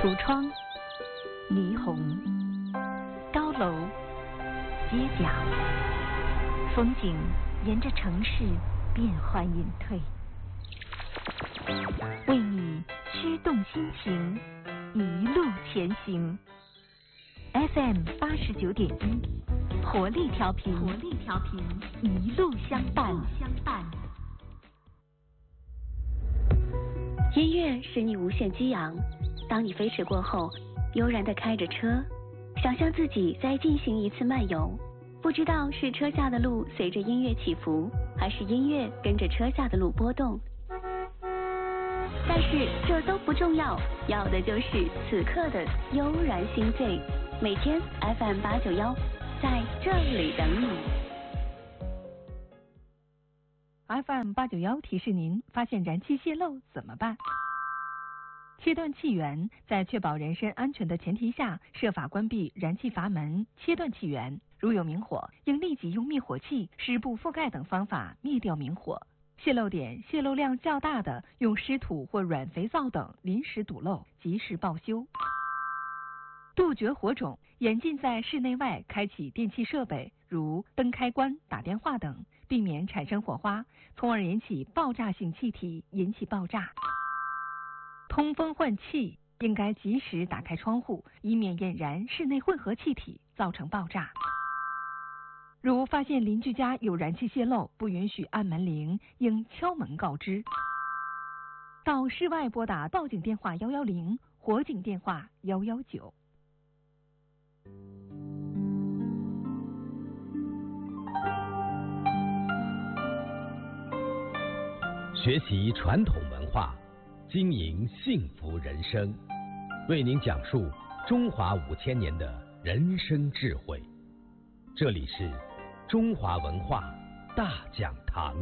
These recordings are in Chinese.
橱窗、霓虹、高楼、街角，风景沿着城市变幻隐退，为你驱动心情，一路前行。FM 89.1，活力调频，一路相伴。 音乐使你无限激昂，当你飞驰过后，悠然地开着车，想象自己在进行一次漫游，不知道是车下的路随着音乐起伏，还是音乐跟着车下的路波动。但是这都不重要，要的就是此刻的悠然心醉。每天 FM 891，在这里等你。 FM 891提示您：发现燃气泄漏怎么办？切断气源，在确保人身安全的前提下，设法关闭燃气阀门，切断气源。如有明火，应立即用灭火器、湿布覆盖等方法灭掉明火。泄漏点、泄漏量较大的，用湿土或软肥皂等临时堵漏，及时报修。杜绝火种，严禁在室内外开启电气设备，如灯开关、打电话等，避免产生火花，从而引起爆炸性气体，引起爆炸。通风换气，应该及时打开窗户，以免引燃室内混合气体，造成爆炸。如发现邻居家有燃气泄漏，不允许按门铃，应敲门告知。到室外拨打报警电话110，火警电话119。 学习传统文化，经营幸福人生，为您讲述中华5000年的人生智慧。这里是中华文化大讲堂。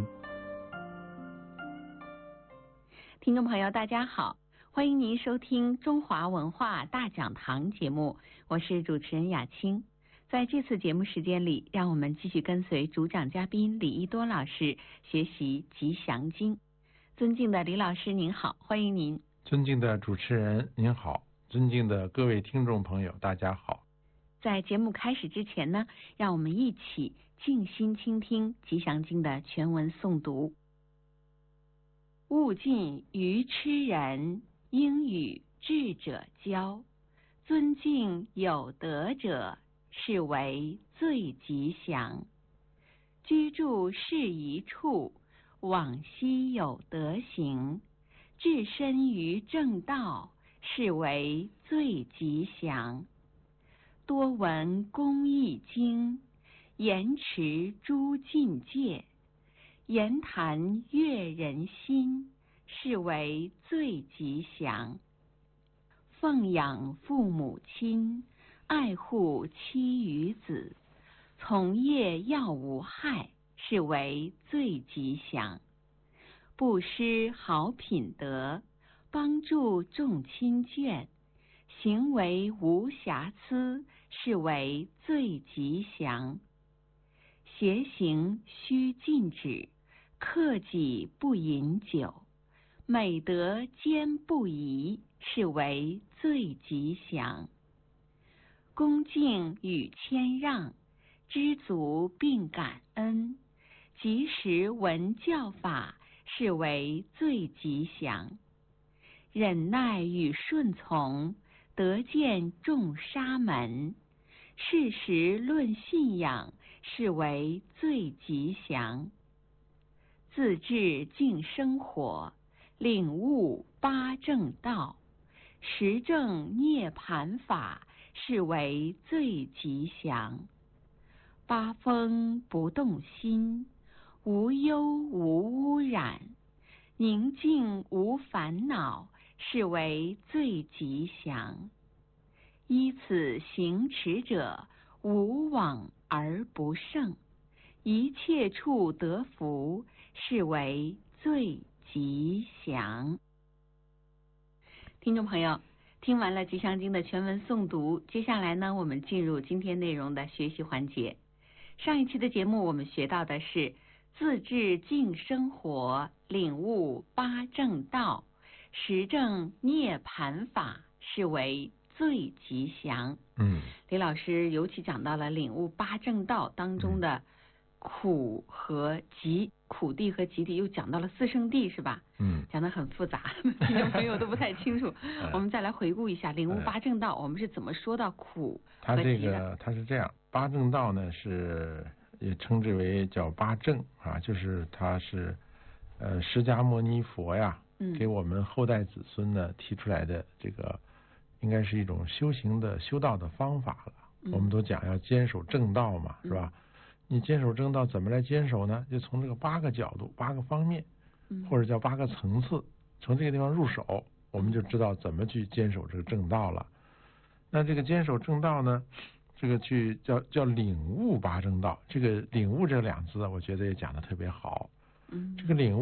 听众朋友大家好，欢迎您收听中华文化大讲堂节目，我是主持人雅青。在这次节目时间里，让我们继续跟随主讲嘉宾李一多老师学习吉祥经。尊敬的李老师您好，欢迎您。 尊敬的主持人您好，尊敬的各位听众朋友大家好。 在节目开始之前呢，让我们一起静心倾听吉祥经的全文诵读。勿近愚痴人，应与智者交。尊敬有德者，是为最吉祥。居住适宜处，往昔有德行。置身于正道，是为最吉祥。多闻公益经，言持诸境界。言谈悦人心，是为最吉祥。奉养父母亲，爱护妻与子，从业要无害，是为最吉祥。布施好品德，帮助众亲眷，行为无瑕疵，是为最吉祥。邪行须禁止，克己不饮酒，美德兼不移，是为最吉祥。恭敬与谦让，知足并感恩，及时闻教法，是为最吉祥。忍耐与顺从，得见众沙门，事实论信仰，是为最吉祥。自治净生活，领悟八正道，实证涅盘法，是为最吉祥。八风不动心，无忧无污染，宁静无烦恼，是为最吉祥。依此行持者，无往而不胜，一切处得福，是为最吉祥。听众朋友，听完了吉祥经的全文诵读，接下来呢，我们进入今天内容的学习环节。上一期的节目我们学到的是自治净生活，领悟八正道，实证涅盘法， 视为最吉祥。李老师尤其讲到了领悟八正道当中的苦和极，苦地和极地，又讲到了四圣谛，是吧？讲得很复杂，听众朋友都不太清楚。我们再来回顾一下领悟八正道，我们是怎么说到苦和极的？ 它是这样，八正道呢也称之为叫八正啊，就是它是释迦牟尼佛呀，给我们后代子孙呢提出来的这个。应该是一种修道的方法了。我们都讲要坚守正道嘛，是吧？你坚守正道怎么来坚守呢？就从这个8个角度、8个方面，或者叫8个层次，从这个地方入手，我们就知道怎么去坚守这个正道了。那这个坚守正道呢，这个去叫领悟八正道。这个领悟这2字，我觉得也讲得特别好。这个领悟